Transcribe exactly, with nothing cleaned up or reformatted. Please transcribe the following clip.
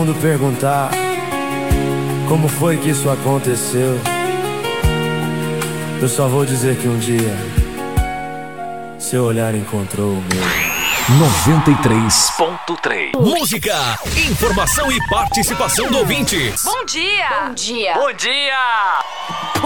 mundo perguntar como foi que isso aconteceu, eu só vou dizer que um dia seu olhar encontrou o meu. noventa e três ponto três. Música, informação e participação do ouvinte. Bom dia! Bom dia! Bom dia!